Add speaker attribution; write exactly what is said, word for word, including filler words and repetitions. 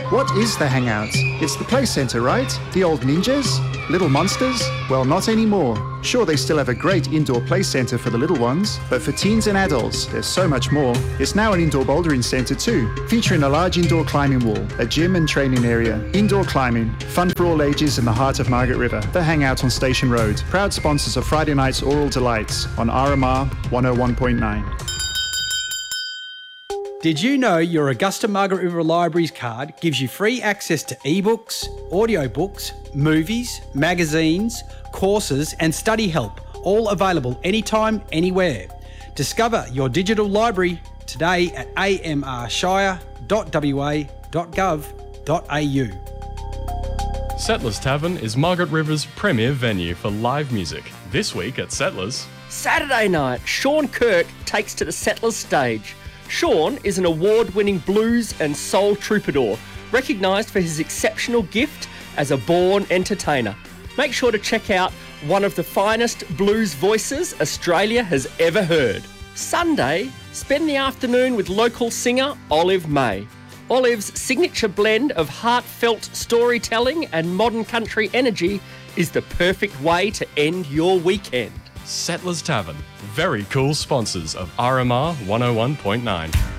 Speaker 1: What is the Hangout? It's the play centre, right? The old ninjas? Little monsters? Well, not anymore. Sure, they still have a great indoor play centre for the little ones, but for teens and adults, there's so much more. It's now an indoor bouldering centre too, featuring a large indoor climbing wall, a gym and training area, indoor climbing, fun for all ages in the heart of Margaret River. The Hangout on Station Road, proud sponsors of Friday night's Oral Delights on R M R one oh one point nine.
Speaker 2: Did you know your Augusta Margaret River Libraries card gives you free access to ebooks, audiobooks, movies, magazines, courses and study help, all available anytime, anywhere. Discover your digital library today at a m r shire dot w a dot gov dot a u.
Speaker 3: Settlers Tavern is Margaret River's premier venue for live music. This week at Settlers...
Speaker 4: Saturday night, Sean Kirk takes to the Settlers stage. Sean is an award-winning blues and soul troubadour, recognised for his exceptional gift as a born entertainer. Make sure to check out one of the finest blues voices Australia has ever heard. Sunday, spend the afternoon with local singer Olive May. Olive's signature blend of heartfelt storytelling and modern country energy is the perfect way to end your weekend.
Speaker 3: Settlers Tavern, very cool sponsors of R M R one oh one point nine.